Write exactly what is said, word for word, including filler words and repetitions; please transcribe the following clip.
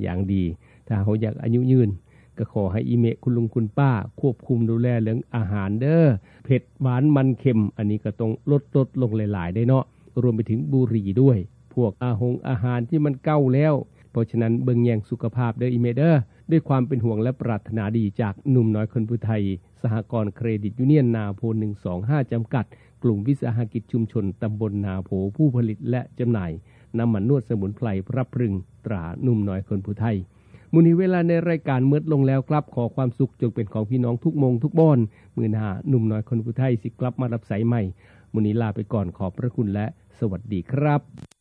อย่างดีถ้าเขาอยากอายุยืนก็ขอให้อีเมะคุณลุงคุณป้าควบคุมดูแลเรื่องอาหารเด้อเผ็ดหวานมันเค็มอันนี้ก็ต้องลดลดลงหลายๆได้เนาะรวมไปถึงบุหรี่ด้วยพวกอาหงอาหารที่มันเก่าแล้วเพราะฉะนั้นเบิ่งแย่งสุขภาพเด้ออีเมะเด้อด้วยความเป็นห่วงและปรารถนาดีจากหนุ่มน้อยคนผู้ไทยสหกรณ์เครดิตยูเนียนนาโพหนึ่งสองห้าจำกัดกลุ่มวิสาหกิจชุมชนตำบลนาโพผู้ผลิตและจำหน่ายน้ำมันนวดสมุนไพรพระพรึงตราหนุ่มน้อยคนผู้ไทยมื้อนี้เวลาในรายการมืดลงแล้วครับขอความสุขจงเป็นของพี่น้องทุกมงทุกบ้านมื้อหน้าหนุ่มน้อยคนผู้ไทยสิกลับมารับสายใหม่มื้อนี้ลาไปก่อนขอบพระคุณและสวัสดีครับ